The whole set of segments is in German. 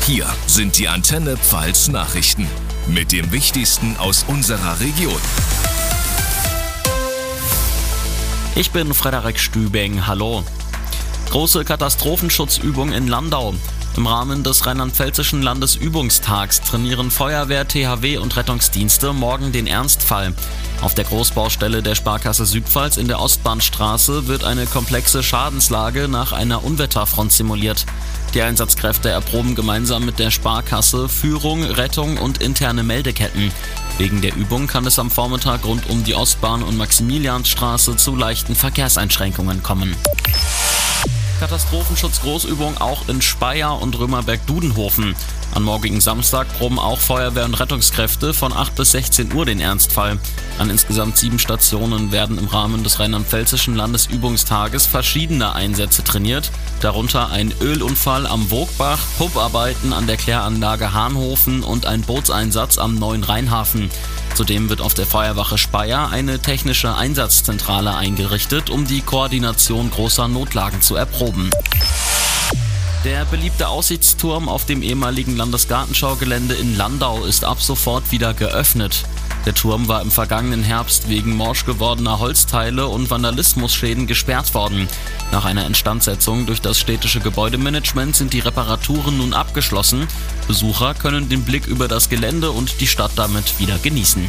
Hier sind die Antenne Pfalz Nachrichten mit dem Wichtigsten aus unserer Region. Ich bin Frederik Stübing, hallo. Große Katastrophenschutzübung in Landau. Im Rahmen des Rheinland-Pfälzischen Landesübungstags trainieren Feuerwehr, THW und Rettungsdienste morgen den Ernstfall. Auf der Großbaustelle der Sparkasse Südpfalz in der Ostbahnstraße wird eine komplexe Schadenslage nach einer Unwetterfront simuliert. Die Einsatzkräfte erproben gemeinsam mit der Sparkasse Führung, Rettung und interne Meldeketten. Wegen der Übung kann es am Vormittag rund um die Ostbahn- und Maximiliansstraße zu leichten Verkehrseinschränkungen kommen. Katastrophenschutz-Großübung auch in Speyer und Römerberg-Dudenhofen. Am morgigen Samstag proben auch Feuerwehr und Rettungskräfte von 8 bis 16 Uhr den Ernstfall. An insgesamt 7 Stationen werden im Rahmen des Rheinland-Pfälzischen Landesübungstages verschiedene Einsätze trainiert, darunter ein Ölunfall am Wogbach, Pubarbeiten an der Kläranlage Hahnhofen und ein Bootseinsatz am Neuen Rheinhafen. Zudem wird auf der Feuerwache Speyer eine technische Einsatzzentrale eingerichtet, um die Koordination großer Notlagen zu erproben. Der beliebte Aussichtsturm auf dem ehemaligen Landesgartenschaugelände in Landau ist ab sofort wieder geöffnet. Der Turm war im vergangenen Herbst wegen morsch gewordener Holzteile und Vandalismusschäden gesperrt worden. Nach einer Instandsetzung durch das städtische Gebäudemanagement sind die Reparaturen nun abgeschlossen. Besucher können den Blick über das Gelände und die Stadt damit wieder genießen.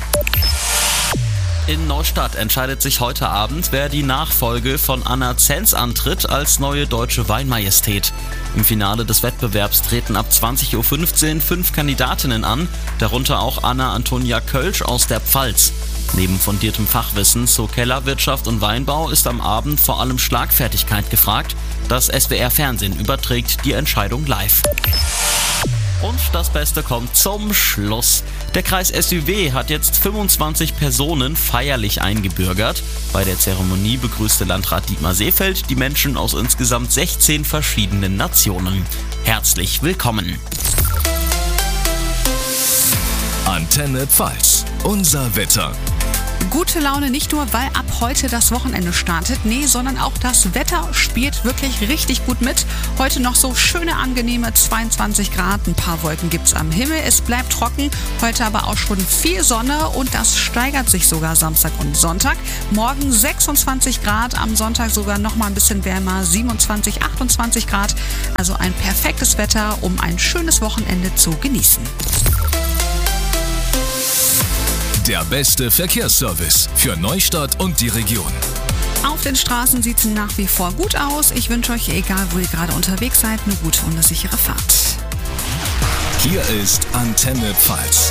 In Neustadt entscheidet sich heute Abend, wer die Nachfolge von Anna Zenz antritt als neue deutsche Weinmajestät. Im Finale des Wettbewerbs treten ab 20.15 Uhr 5 Kandidatinnen an, darunter auch Anna Antonia Kölsch aus der Pfalz. Neben fundiertem Fachwissen zu Kellerwirtschaft und Weinbau ist am Abend vor allem Schlagfertigkeit gefragt. Das SWR Fernsehen überträgt die Entscheidung live. Und das Beste kommt zum Schluss. Der Kreis SÜW hat jetzt 25 Personen feierlich eingebürgert. Bei der Zeremonie begrüßte Landrat Dietmar Seefeld die Menschen aus insgesamt 16 verschiedenen Nationen. Herzlich willkommen. Antenne Pfalz, unser Wetter. Gute Laune nicht nur, weil ab heute das Wochenende startet, sondern auch das Wetter spielt wirklich richtig gut mit. Heute noch so schöne, angenehme 22 Grad, ein paar Wolken gibt's am Himmel, es bleibt trocken, heute aber auch schon viel Sonne und das steigert sich sogar Samstag und Sonntag. Morgen 26 Grad, am Sonntag sogar noch mal ein bisschen wärmer, 27, 28 Grad, also ein perfektes Wetter, um ein schönes Wochenende zu genießen. Der beste Verkehrsservice für Neustadt und die Region. Auf den Straßen sieht es nach wie vor gut aus. Ich wünsche euch, egal wo ihr gerade unterwegs seid, eine gute und eine sichere Fahrt. Hier ist Antenne Pfalz.